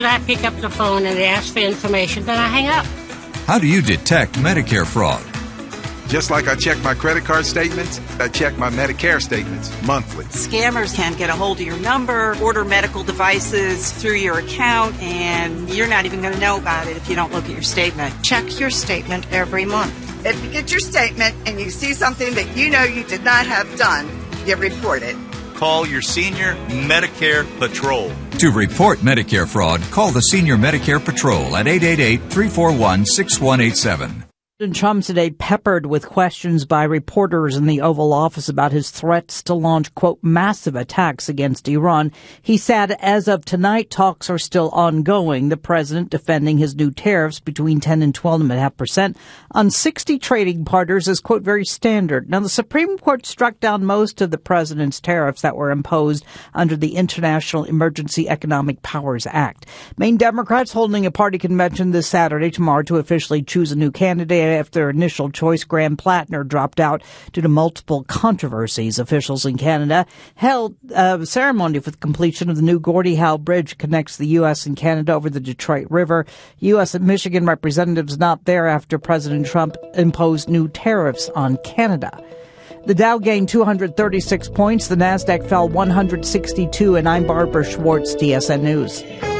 I pick up the phone and they ask for information, then I hang up. How do you detect Medicare fraud? Just like I check my credit card statements, I check my Medicare statements monthly. Scammers can get a hold of your number, order medical devices through your account, and you're not even going to know about it if you don't look at your statement. Check your statement every month. If you get your statement and you see something that you know you did not have done, you report it. Call your Senior Medicare Patrol. To report Medicare fraud, call the Senior Medicare Patrol at 888-341-6187. President Trump today peppered with questions by reporters in the Oval Office about his threats to launch, quote, massive attacks against Iran. He said as of tonight, talks are still ongoing. The president defending his new tariffs between 10 and 12.5% on 60 trading partners is, quote, very standard. Now, the Supreme Court struck down most of the president's tariffs that were imposed under the International Emergency Economic Powers Act. Maine Democrats holding a party convention this Saturday, tomorrow, to officially choose a new candidate after initial choice Graham Plattner dropped out due to multiple controversies. Officials in Canada held a ceremony for the completion of the new Gordie Howe Bridge that connects the U.S. and Canada over the Detroit River. U.S. and Michigan representatives not there after President Trump imposed new tariffs on Canada. The Dow gained 236 points. The Nasdaq fell 162. And I'm Barbara Schwartz, TSN News.